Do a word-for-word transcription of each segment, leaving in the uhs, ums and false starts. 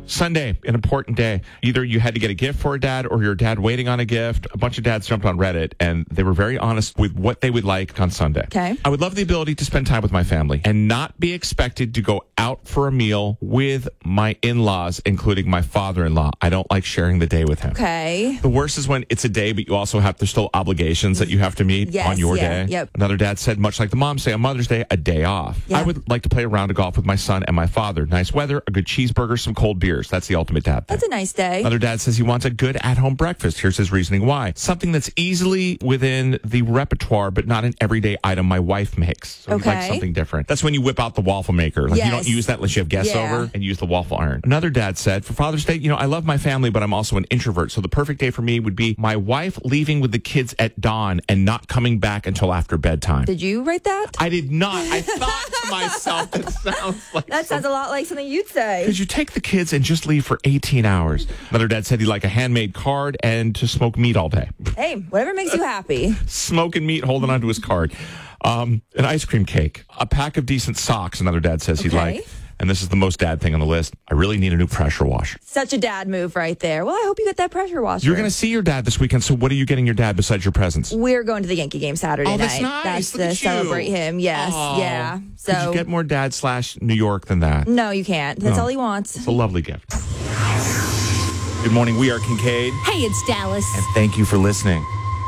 Sunday, an important day. Either you had to get a gift for a dad or your dad waiting on a gift. A bunch of dads jumped on Reddit and they were very honest with what they would like on Sunday. Okay. I would love the ability to spend time with my family and not be expected to go out for a meal with my in-laws, including my father-in-law. I don't like sharing the day with him. Okay. The worst is when it's a day, but you also have, there's still obligations that you have to meet Yes, on your yeah, day. yep. Another dad said, much like the moms say on Mother's Day, a day off. Yeah. I would like to play a round of golf with my son and my father. Nice weather, a good cheeseburger, some cold beers. That's the ultimate dad thing. That's a nice day. Another dad says he wants a good at-home breakfast. Here's his reasoning why. Something that's easily within the repertoire, but not an everyday item my wife makes. So he'd like Okay. something different. That's when you whip out the waffle maker. Like you don't Yes. use that unless you have guests Yeah. over and use the waffle iron. Another dad said, for Father's Day, you know, I love my family, but I'm also an introvert. So the perfect day for me would be my wife leaving with the kids at dawn and not coming back until after bedtime. Did you write that? I did not. I thought to myself, that sounds like That sounds a lot like something you'd say. Could you take the kids and just leave for eighteen hours? Another dad said he'd like a handmade card and to smoke meat all day. Hey, whatever makes you happy. Smoking meat, holding onto his card. Um, an ice cream cake. A pack of decent socks, another dad says he'd Okay. like. And this is the most dad thing on the list. I really need a new pressure washer. Such a dad move right there. Well, I hope you get that pressure washer. You're going to see your dad this weekend, so what are you getting your dad besides your presents? We're going to the Yankee game Saturday Oh, night. that's nice. That's Look to at you. celebrate him. Yes. Oh. Yeah. So Could you get more dad slash New York than that? no, you can't. That's No. all he wants. It's a lovely gift. Good morning. We are Kincaid, Hey, it's Dallas. and thank you for listening.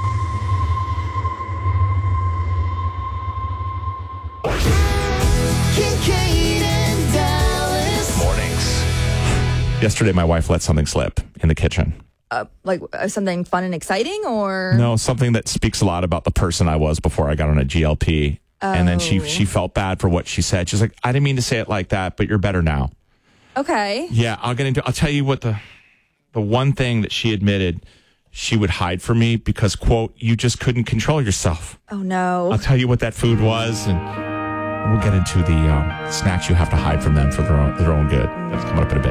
Kincaid and Dallas. Mornings. Yesterday, my wife let something slip in the kitchen. Uh, like uh, something fun and exciting, or No, something that speaks a lot about the person I was before I got on a G L P. And then she Oh. she felt bad for what she said. She's like, I didn't mean to say it like that, but you're better now. okay. Yeah, I'll get into. I'll tell you what the the one thing that she admitted she would hide from me because, quote, you just couldn't control yourself. Oh no. I'll tell you what that food was, and we'll get into the um, snacks you have to hide from them for their own, their own good. That's coming up in a bit.